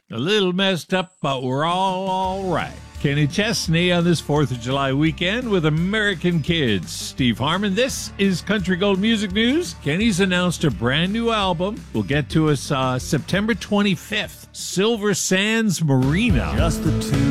A little messed up, but we're all right. Kenny Chesney on this 4th of July weekend with American Kids. Steve Harmon, this is Country Gold Music News. Kenny's announced a brand new album. Will get to us September 25th, Silver Sands Marina. Just the two.